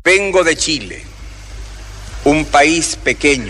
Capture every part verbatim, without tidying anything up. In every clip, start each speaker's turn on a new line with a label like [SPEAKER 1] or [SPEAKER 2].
[SPEAKER 1] Vengo de Chile, un país pequeño,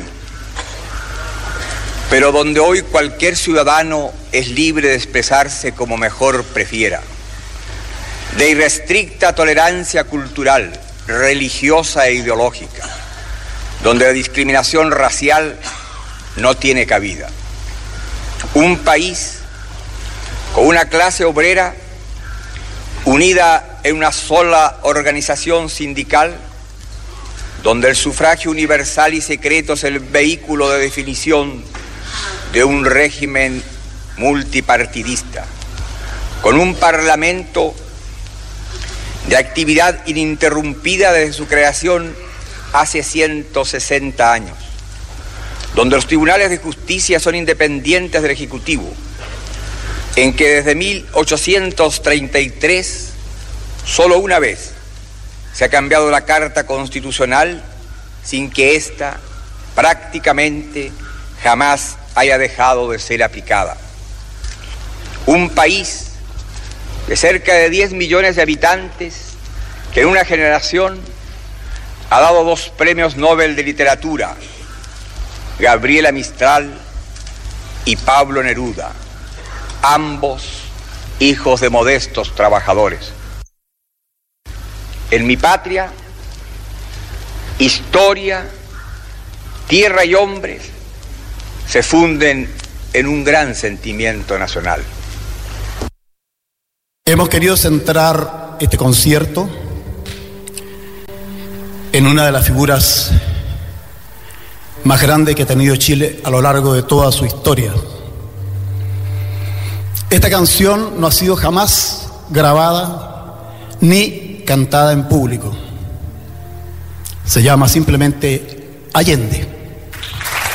[SPEAKER 1] pero donde hoy cualquier ciudadano es libre de expresarse como mejor prefiera, de irrestricta tolerancia cultural, religiosa e ideológica, donde la discriminación racial no tiene cabida. Un país con una clase obrera unida en una sola organización sindical, donde el sufragio universal y secreto es el vehículo de definición de un régimen multipartidista, con un parlamento de actividad ininterrumpida desde su creación hace ciento sesenta años, donde los tribunales de justicia son independientes del Ejecutivo, en que desde mil ochocientos treinta y tres, solo una vez, se ha cambiado la Carta Constitucional sin que ésta prácticamente jamás haya dejado de ser aplicada. Un país de cerca de diez millones de habitantes que en una generación ha dado dos premios Nobel de Literatura, Gabriela Mistral y Pablo Neruda, ambos hijos de modestos trabajadores. En mi patria, historia, tierra y hombres se funden en un gran sentimiento nacional.
[SPEAKER 2] Hemos querido centrar este concierto en una de las figuras más grandes que ha tenido Chile a lo largo de toda su historia. Esta canción no ha sido jamás grabada ni cantada en público. Se llama simplemente Allende.